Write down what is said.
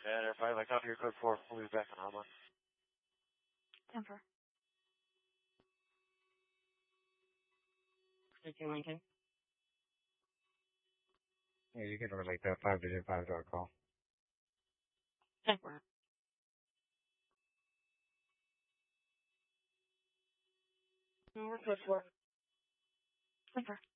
And if I copy your code 4, we'll be back on hotline. 10-4. Thank you, Lincoln. Yeah, you can relate that 5-digit 5-dot call. 10-4. No, we're code 4. 10-4.